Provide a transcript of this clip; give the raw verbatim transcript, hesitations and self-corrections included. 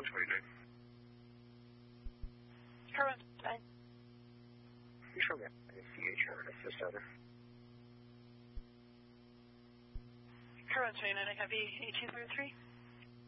one twenty-nine. Car one twenty-nine. You show me C H R and assist other. Car one twenty-nine, I copy eighteen thirty-three.